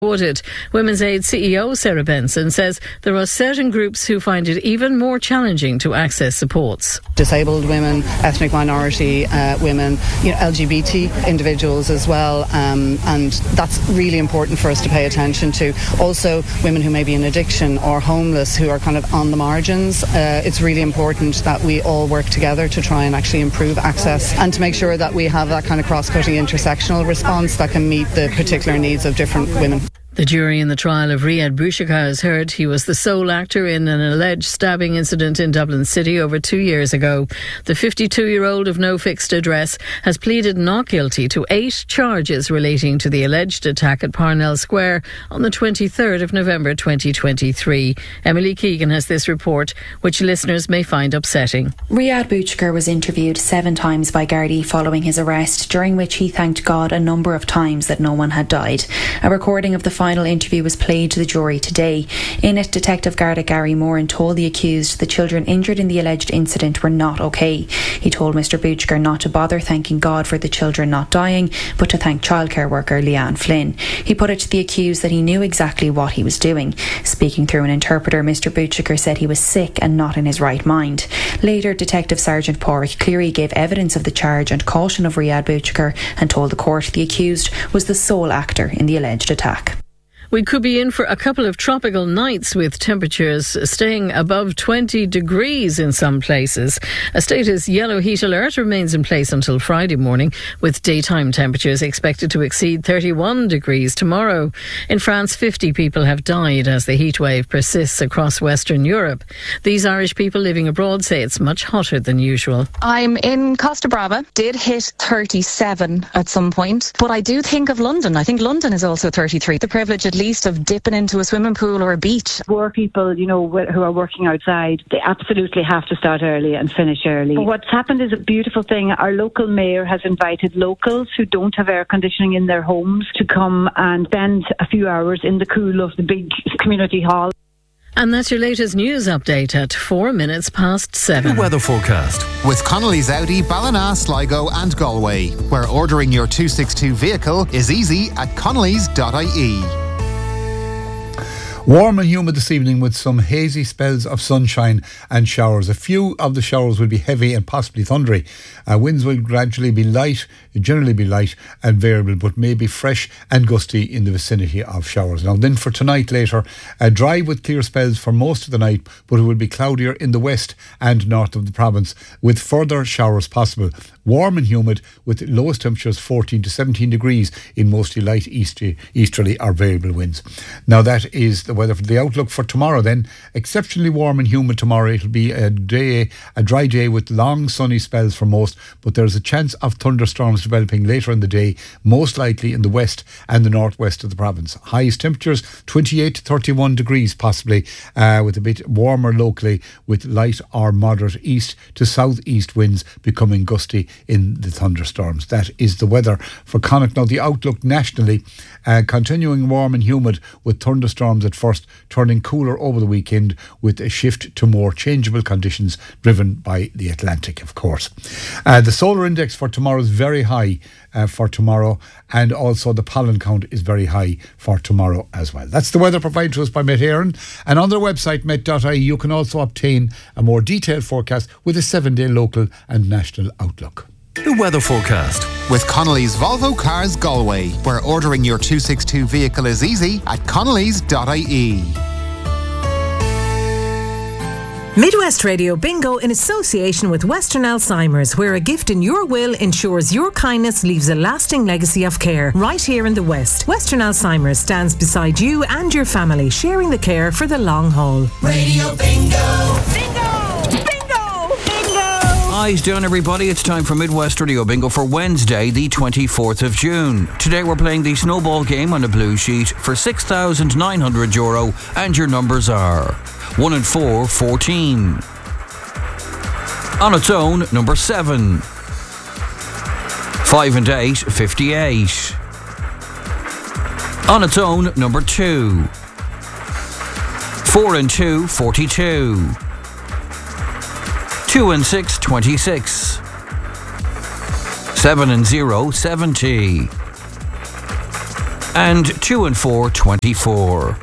Audit. Women's Aid CEO Sarah Benson says there are certain groups who find it even more challenging to access supports. Disabled women, ethnic minority women, LGBT individuals as well, and that's really important for us to pay attention to. Also, women who may be in addiction or homeless who are kind of on the margins. It's really important that we all work together to try and actually improve access and to make sure that we have that kind of cross-cutting intersectional response that can meet the particular needs of different women. The jury in the trial of Riyad Bouchakar has heard he was the sole actor in an alleged stabbing incident in Dublin City over 2 years ago. The 52-year-old of no fixed address has pleaded not guilty to 8 charges relating to the alleged attack at Parnell Square on the 23rd of November 2023. Emily Keegan has this report, which listeners may find upsetting. Riyad Bouchakar was interviewed 7 times by Gardaí following his arrest, during which he thanked God a number of times that no one had died. A recording of the final interview was played to the jury today. In it, Detective Garda Gary Moran told the accused the children injured in the alleged incident were not okay. He told Mr Bouchakar not to bother thanking God for the children not dying, but to thank childcare worker Leanne Flynn. He put it to the accused that he knew exactly what he was doing. Speaking through an interpreter, Mr Bouchakar said he was sick and not in his right mind. Later, Detective Sergeant Pádraig Cleary gave evidence of the charge and caution of Riyad Bouchakar and told the court the accused was the sole actor in the alleged attack. We could be in for a couple of tropical nights with temperatures staying above 20 degrees in some places. A status yellow heat alert remains in place until Friday morning, with daytime temperatures expected to exceed 31 degrees tomorrow. In France, 50 people have died as the heat wave persists across Western Europe. These Irish people living abroad say it's much hotter than usual. I'm in Costa Brava, did hit 37 at some point, but I do think of London. I think London is also 33. The privilege at least of dipping into a swimming pool or a beach. Poor people, who are working outside, they absolutely have to start early and finish early. What's happened is a beautiful thing. Our local mayor has invited locals who don't have air conditioning in their homes to come and spend a few hours in the cool of the big community hall. And that's your latest news update at 4 minutes past 7. The weather forecast with Connolly's Audi, Ballina, Sligo and Galway, where ordering your 262 vehicle is easy at connellys.ie. Warm and humid this evening with some hazy spells of sunshine and showers. A few of the showers will be heavy and possibly thundery. Winds will generally be light and variable, but may be fresh and gusty in the vicinity of showers. Now then for tonight later, dry with clear spells for most of the night, but it will be cloudier in the west and north of the province, with further showers possible. Warm and humid with lowest temperatures 14 to 17 degrees in mostly light easterly or variable winds. Now that is the weather for the outlook for tomorrow then. Exceptionally warm and humid tomorrow. It'll be a dry day with long sunny spells for most, but there's a chance of thunderstorms developing later in the day, most likely in the west and the northwest of the province. Highest temperatures 28 to 31 degrees possibly, with a bit warmer locally, with light or moderate east to southeast winds becoming gusty in the thunderstorms. That is the weather for Connacht. Now the outlook nationally, continuing warm and humid with thunderstorms at first, turning cooler over the weekend with a shift to more changeable conditions driven by the Atlantic, of course. The solar index for tomorrow is very high for tomorrow, and also the pollen count is very high for tomorrow as well. That's the weather provided to us by Met Éireann, and on their website met.ie you can also obtain a more detailed forecast with a 7-day local and national outlook. The weather forecast with Connolly's Volvo Cars Galway, where ordering your 262 vehicle is easy at connellys.ie. Midwest Radio Bingo in association with Western Alzheimer's, where a gift in your will ensures your kindness leaves a lasting legacy of care right here in the West. Western Alzheimer's stands beside you and your family, sharing the care for the long haul. Radio Bingo! Bingo! Eyes down, everybody. It's time for Midwest Radio Bingo for Wednesday, the 24th of June. Today we're playing the snowball game on a blue sheet for €6,900, and your numbers are 1 and 4, 14. On its own, number 7. 5 and 8, 58. On its own, number 2. 4 and 2, 42. 2 and 6, 26. 7 and 0, 70. And 2 and 4, 24.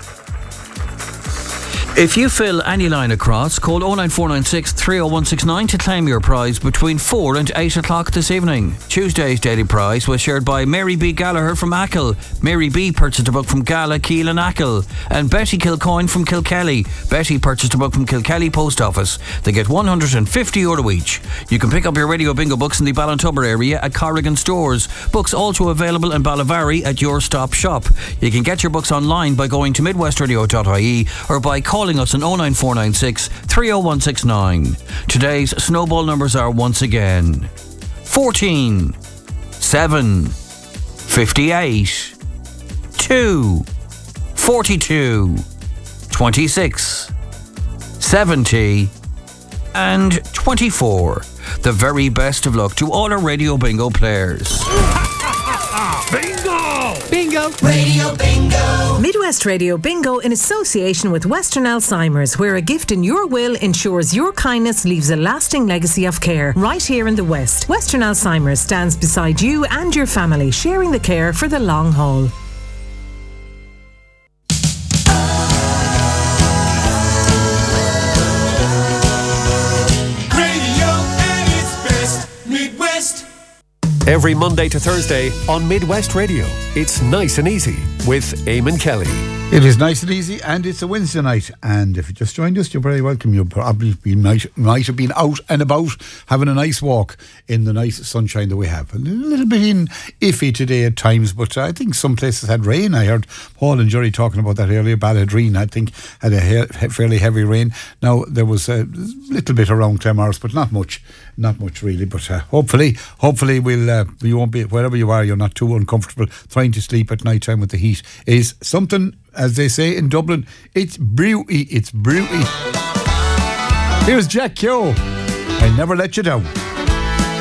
If you fill any line across, call 09496 30169 to claim your prize between 4 and 8 o'clock this evening. Tuesday's daily prize was shared by Mary B. Gallagher from Achill. Mary B. purchased a book from Gala, Keele and Achill. And Betty Kilcoyne from Kilkelly. Betty purchased a book from Kilkelly Post Office. They get €150 each. You can pick up your Radio Bingo books in the Ballintubber area at Corrigan Stores. Books also available in Ballavary at Your Stop Shop. You can get your books online by going to midwestradio.ie or by calling us on 09496 30169. Today's snowball numbers are once again 14, 7, 58, 2, 42, 26, 70 and 24. The very best of luck to all our Radio Bingo players. Bingo! Bingo! Radio Bingo! Midwest Radio Bingo in association with Western Alzheimer's, where a gift in your will ensures your kindness leaves a lasting legacy of care. Right here in the West, Western Alzheimer's stands beside you and your family, sharing the care for the long haul. Every Monday to Thursday on Midwest Radio, it's Nice and Easy with Eamon Kelly. It is nice and easy, and it's a Wednesday night. And if you just joined us, you're very welcome. You probably might have been out and about having a nice walk in the nice sunshine that we have. A little bit iffy today at times, but I think some places had rain. I heard Paul and Jerry talking about that earlier. Balladreen, I think, had a fairly heavy rain. Now, there was a little bit around Clamars, but not much really. But hopefully we'll you won't be, wherever you are, you're not too uncomfortable trying to sleep at night time with the heat. Is something, as they say in Dublin, it's brewty. Here's Jack Keogh. I'll never let you down.